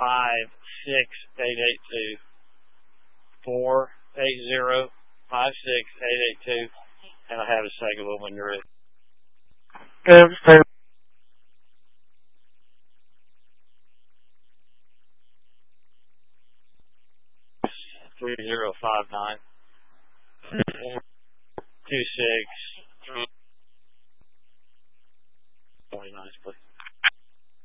56882. And I have a second one when you're ready. Okay. 3059 26